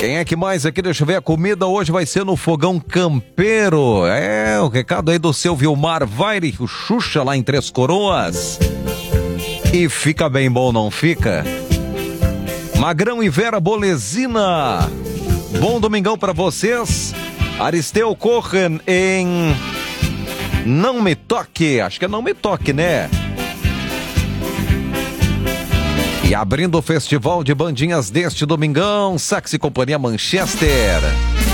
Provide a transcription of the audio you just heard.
Quem é que mais aqui? Deixa eu ver, a comida hoje vai ser no Fogão Campeiro. É, o recado aí do seu Vilmar Vaire, o Xuxa lá em Três Coroas. E fica bem bom, não fica? Magrão e Vera Bolesina. Bom domingão pra vocês. Aristeu Cohen em Não Me Toque. Acho que é Não Me Toque, né? E abrindo o festival de bandinhas deste domingão, Sax e Companhia Manchester.